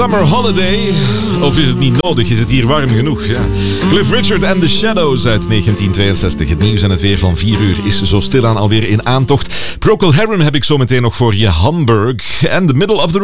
Summer Holiday. Of is het niet nodig? Is het hier warm genoeg? Ja. Cliff Richard and the Shadows uit 1962. Het nieuws en het weer van 4 uur is zo stilaan alweer in aantocht. Procol Harum heb ik zo meteen nog voor je. Hamburg. En The Middle of the